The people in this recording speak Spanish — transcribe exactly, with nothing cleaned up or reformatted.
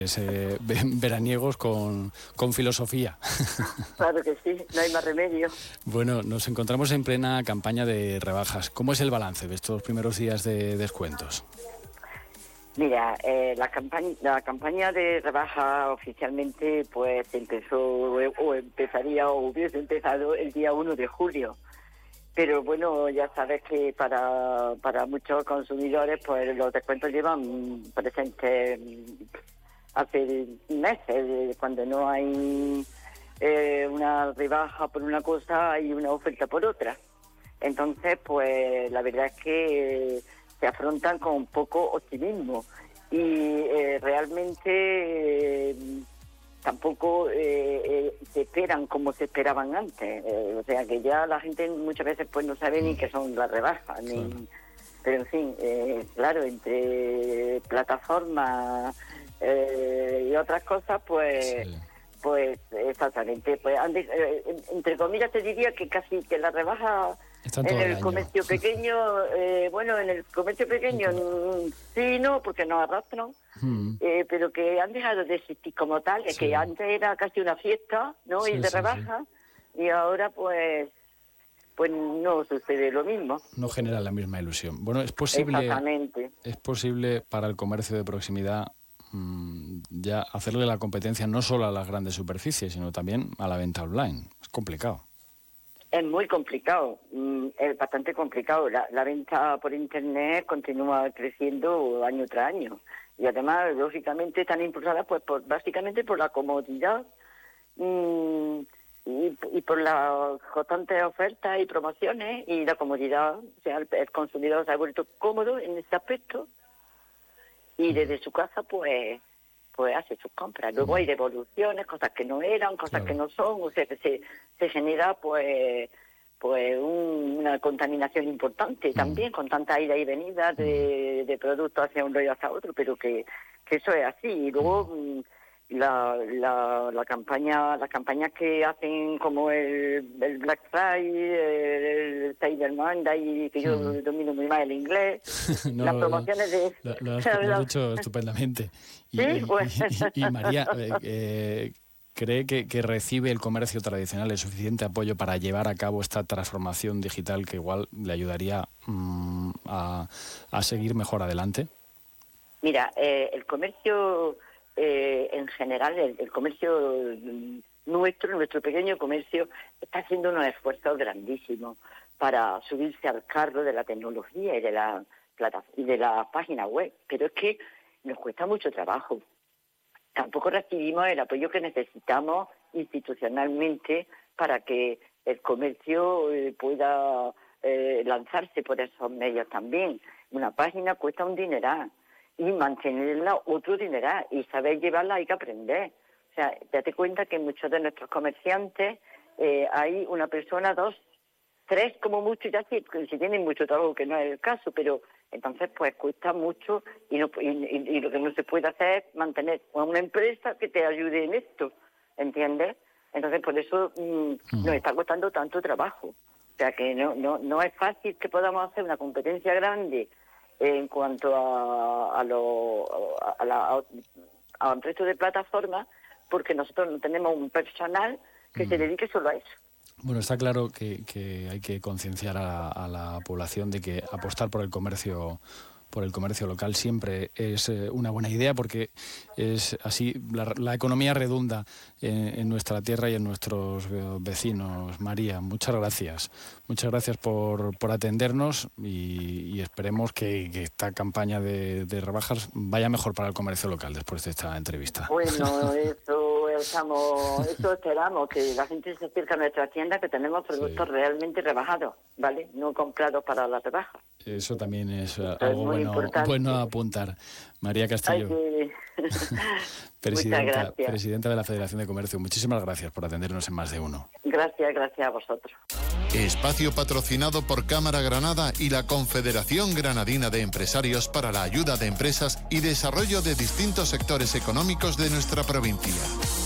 Eh, veraniegos con, con filosofía. Claro que sí, no hay más remedio. Bueno, nos encontramos en plena campaña de rebajas. ¿Cómo es el balance de estos primeros días de descuentos? Mira, eh, la campaña la campaña de rebaja oficialmente pues empezó o empezaría o hubiese empezado el día uno de julio. Pero bueno, ya sabes que para, para muchos consumidores pues los descuentos llevan presentes hace meses, cuando no hay eh, una rebaja por una cosa y una oferta por otra. Entonces, pues la verdad es que se afrontan con poco optimismo y eh, realmente eh, tampoco eh, eh, se esperan como se esperaban antes. Eh, o sea, que ya la gente muchas veces pues no sabe ni qué son las rebajas, ni... Claro. Pero en fin, eh, claro, entre plataformas eh, y otras cosas, pues... Sí. Pues exactamente, pues antes, eh, entre comillas te diría que casi que la rebaja en el, el comercio pequeño, eh, bueno, en el comercio pequeño sí, sí no, porque no arrastran, hmm. eh, pero que han dejado de existir como tal, sí. Que antes era casi una fiesta, ¿no? Sí, y de sí, rebaja, sí. Y ahora pues pues no sucede lo mismo. No genera la misma ilusión. Bueno, es posible, exactamente. Es posible para el comercio de proximidad ya hacerle la competencia no solo a las grandes superficies, sino también a la venta online. Es complicado. Es muy complicado, es bastante complicado. La, la venta por Internet continúa creciendo año tras año. Y además, lógicamente, están impulsadas pues, por, básicamente por la comodidad mmm, y, y por las constantes ofertas y promociones y la comodidad. O sea, el, el consumidor se ha vuelto cómodo en este aspecto. Y desde su casa, pues, pues hace sus compras. Luego hay devoluciones, cosas que no eran, cosas claro. que no son. O sea, que se, se genera, pues, pues un, una contaminación importante también, mm. con tanta ida y venida de, de productos hacia un lado y hacia otro, pero que, que eso es así. Y luego mm. la, la, la campaña, las campañas que hacen como el, el Black Friday, el Cyber Monday, que yo mm. domino muy mal el inglés, no, las promociones de... Lo, lo, has, lo has hecho estupendamente. Y, ¿Sí? y, Pues. y, y María, eh, eh, ¿cree que, que recibe el comercio tradicional el suficiente apoyo para llevar a cabo esta transformación digital que igual le ayudaría mmm, a, a seguir mejor adelante? Mira, eh, el comercio... Eh, en general, el, el comercio nuestro, nuestro pequeño comercio, está haciendo unos esfuerzos grandísimos para subirse al carro de la tecnología y de la plata, y de la página web, pero es que nos cuesta mucho trabajo. Tampoco recibimos el apoyo que necesitamos institucionalmente para que el comercio eh, pueda eh, lanzarse por esos medios también. Una página cuesta un dineral. Y mantenerla otro dineral, y saber llevarla hay que aprender. O sea, date cuenta que muchos de nuestros comerciantes eh, hay una persona, dos, tres como mucho, ya si, si tienen mucho trabajo, que no es el caso, pero entonces pues cuesta mucho y, no, y, y, y lo que no se puede hacer es mantener a una empresa que te ayude en esto, ¿entiendes? Entonces por eso mmm, mm. nos está costando tanto trabajo. O sea que no, no, no es fácil que podamos hacer una competencia grande en cuanto a, a lo a la a un resto de plataformas, porque nosotros no tenemos un personal que mm. se dedique solo a eso. Bueno, está claro que, que hay que concienciar a, a la población de que apostar por el comercio por el comercio local siempre es eh, una buena idea, porque es así la, la economía redunda en, en nuestra tierra y en nuestros vecinos. María, muchas gracias. Muchas gracias por, por atendernos y, y esperemos que, que esta campaña de, de rebajas vaya mejor para el comercio local después de esta entrevista. Bueno, eso estamos, eso esperamos, que la gente se acerque a nuestras tiendas, que tenemos productos sí. realmente rebajados, ¿vale? No comprados para la rebaja. Eso también es uh, algo bueno, bueno a apuntar. María Castillo, que... presidenta, presidenta de la Federación de Comercio, muchísimas gracias por atendernos en Más de Uno. Gracias, gracias a vosotros. Espacio patrocinado por Cámara Granada y la Confederación Granadina de Empresarios para la ayuda de empresas y desarrollo de distintos sectores económicos de nuestra provincia.